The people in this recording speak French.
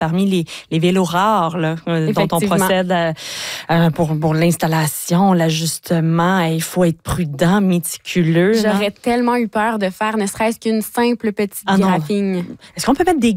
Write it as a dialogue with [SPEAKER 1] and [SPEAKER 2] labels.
[SPEAKER 1] parmi les vélos rares là, dont on procède pour l'installation, l'ajustement. Il faut être prudent, méticuleux.
[SPEAKER 2] J'aurais tellement eu peur de faire ne serait-ce qu'une simple petite graphing.
[SPEAKER 1] Est-ce qu'on peut mettre des